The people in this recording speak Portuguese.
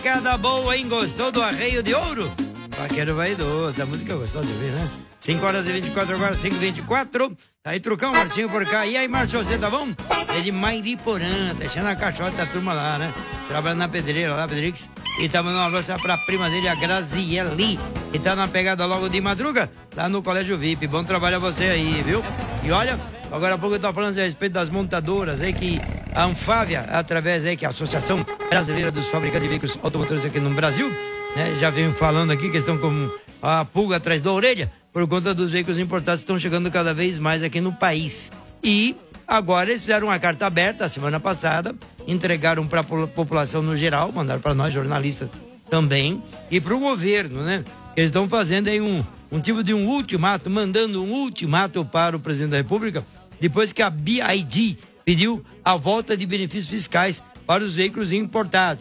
molecada boa, hein? Gostou do Arreio de Ouro? Vaqueiro vaidoso, a música gostou de ouvir, né? 5 horas e 24, agora 5h24. Tá aí, Trucão, Marcinho por cá. E aí, Márcio, você tá bom? É de Mairiporã, deixando a caixota da turma lá, né? Trabalhando na pedreira lá, Pedrix. E tá mandando uma abraço pra prima dele, a Grazielli, que tá na pegada logo de madruga, lá no Colégio VIP. Bom trabalho a você aí, viu? E olha, agora há pouco eu tava falando a respeito das montadoras aí, que a Anfávia, através aí, que é a Associação Brasileira dos Fabricantes de Veículos Automotores aqui no Brasil, né? Já venho falando aqui que estão com a pulga atrás da orelha, por conta dos veículos importados que estão chegando cada vez mais aqui no país. E agora eles fizeram uma carta aberta a semana passada, entregaram para a população no geral, mandaram para nós jornalistas também, e para o governo, né? Eles estão fazendo aí um tipo de um ultimato, mandando um ultimato para o presidente da República, depois que a BID pediu a volta de benefícios fiscais para os veículos importados.